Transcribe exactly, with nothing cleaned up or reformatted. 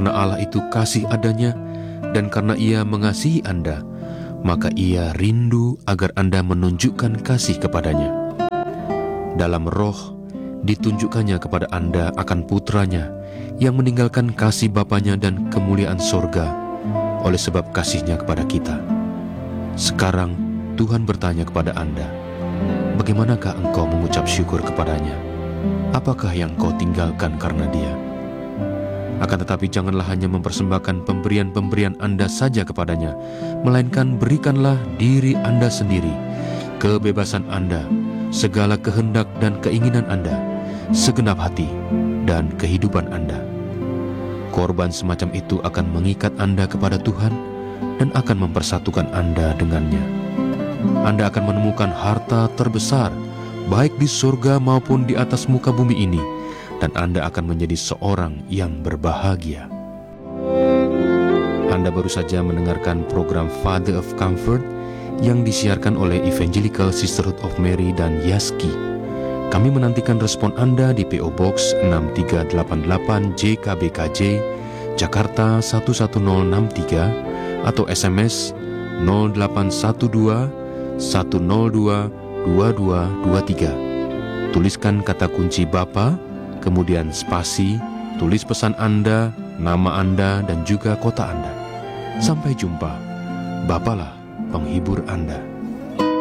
karena Allah itu kasih adanya, dan karena Ia mengasihi Anda, maka Ia rindu agar Anda menunjukkan kasih kepadanya. Dalam roh, ditunjukkannya kepada Anda akan putranya yang meninggalkan kasih Bapanya dan kemuliaan sorga oleh sebab kasihnya kepada kita. Sekarang Tuhan bertanya kepada Anda, bagaimanakah engkau mengucap syukur kepadanya? Apakah yang kau tinggalkan karena Dia? Akan tetapi janganlah hanya mempersembahkan pemberian-pemberian Anda saja kepadanya, melainkan berikanlah diri Anda sendiri, kebebasan Anda, segala kehendak dan keinginan Anda, segenap hati dan kehidupan Anda. Korban semacam itu akan mengikat Anda kepada Tuhan dan akan mempersatukan Anda dengannya. Anda akan menemukan harta terbesar, baik di surga maupun di atas muka bumi ini, dan Anda akan menjadi seorang yang berbahagia. Anda baru saja mendengarkan program Father of Comfort yang disiarkan oleh Evangelical Sisterhood of Mary dan Yaski. Kami menantikan respon Anda di P O Box enam tiga delapan delapan J K B K J, Jakarta satu satu nol enam tiga, atau S M S nol delapan satu dua satu nol dua dua dua dua tiga. Tuliskan kata kunci Bapa, kemudian spasi, tulis pesan Anda, nama Anda, dan juga kota Anda. Sampai jumpa. Bapalah penghibur Anda.